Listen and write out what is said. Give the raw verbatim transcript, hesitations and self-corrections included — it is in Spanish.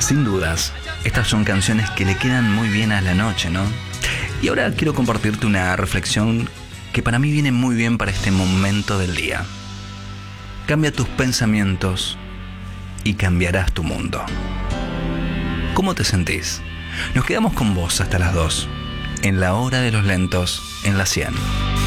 Sin dudas, estas son canciones que le quedan muy bien a la noche, ¿no? Y ahora quiero compartirte una reflexión que para mí viene muy bien para este momento del día. Cambia tus pensamientos y cambiarás tu mundo. ¿Cómo te sentís? Nos quedamos con vos hasta las dos, en la hora de los lentos, en la cien.